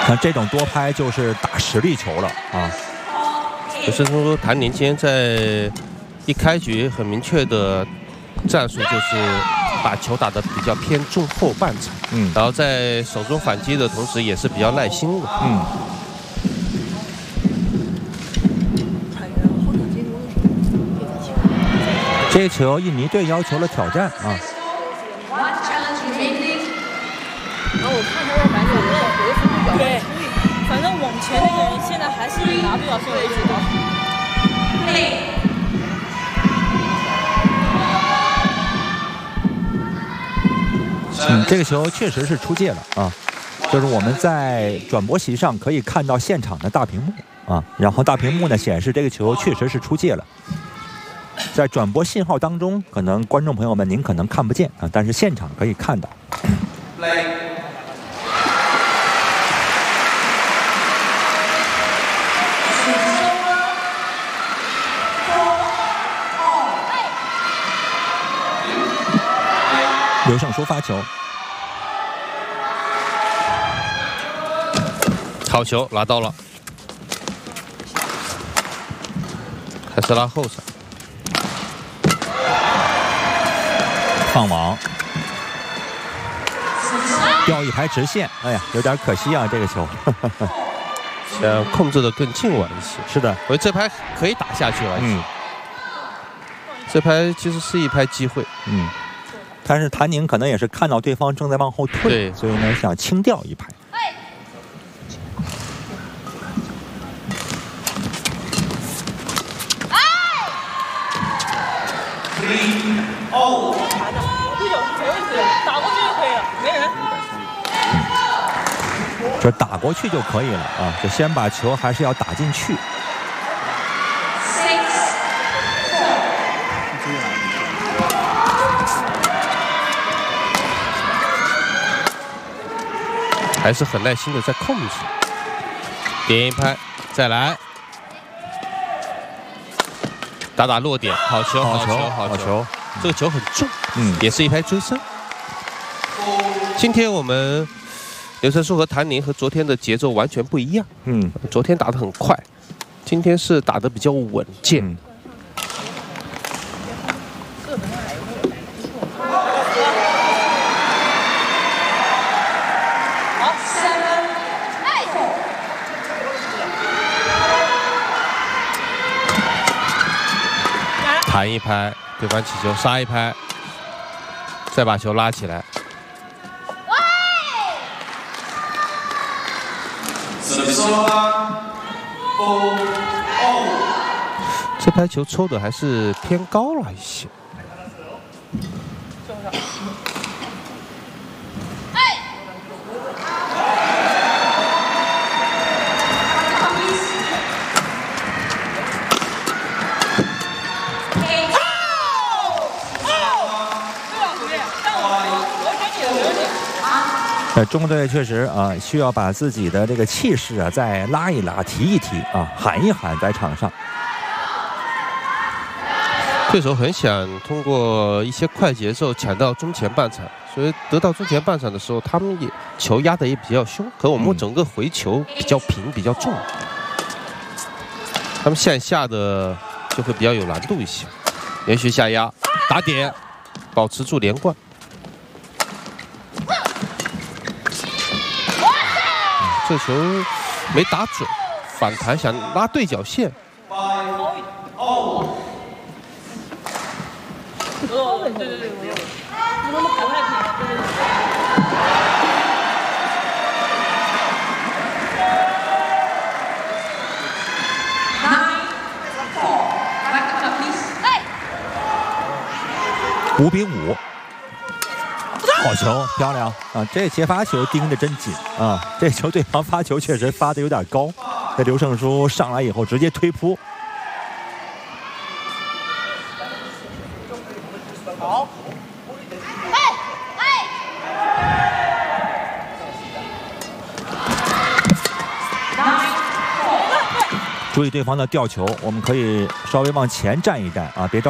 像这种多拍就是打实力球了啊。 就是说，谭宁今天在一开局很明确的战术就是把球打得比较偏重后半场，然后在手中反击的同时也是比较耐心的， 这个球印尼队要求了挑战啊。 然后我看他的反正有的分数表对，反正往前那个人现在还是拿不了这个位置的。 这个球确实是出界了啊，就是我们在转播席上可以看到现场的大屏幕啊，然后大屏幕呢显示这个球确实是出界了。在转播信号当中，可能观众朋友们您可能看不见啊，但是现场可以看到。刘胜书发球， 好球拿到了，还是拉后场， 放网，掉一排直线，哎呀，有点可惜啊，这个球。 想控制的更近晚一些。 是的， 我这拍可以打下去了。这拍其实是一拍机会。 但是谭宁可能也是看到对方正在往后退，所以呢想轻掉一拍。 打过去就可以了，没人。 就打过去就可以了啊，就先把球还是要打进去。 还是很耐心的在控制，点一拍，再来，打落点，好球，好球，这个球很重，也是一拍追身。今天我们刘成书和谭宁和昨天的节奏完全不一样，昨天打得很快，今天是打得比较稳健。弹一拍，对方起球杀一拍，再把球拉起来。这拍球抽的还是偏高了一些。 中国队确实啊，需要把自己的这个气势啊再拉一拉、提一提啊、喊一喊，在场上。 对手很想通过一些快节奏抢到中前半场，所以得到中前半场的时候，他们也球压得也比较凶。可我们整个回球比较平、比较重，他们向下的就会比较有难度一些。连续下压，打点，保持住连贯。这球没打准，反弹想拉对角线。 对，他们跑太平了， 5比5，好球，漂亮啊！这接发球盯着真紧啊！这球对方发球确实发的有点高，这刘胜书上来以后直接推扑。 好， 注意对方的吊球，我们可以稍微往前站一站啊，别着。